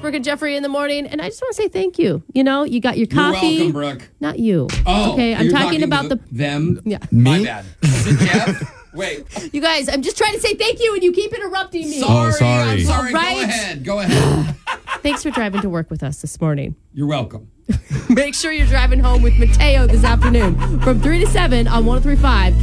Brooke and Jeffrey in the morning, and I just want to say thank you. You know, you got your coffee. You're welcome, Brooke. Not you. Oh, okay. I'm talking about them. Yeah. My bad. Is it Jeff? Wait. You guys, I'm just trying to say thank you, and you keep interrupting me. Sorry. I'm sorry. All right. Go ahead. Thanks for driving to work with us this morning. You're welcome. Make sure you're driving home with Mateo this afternoon from 3 to 7 on 103.5.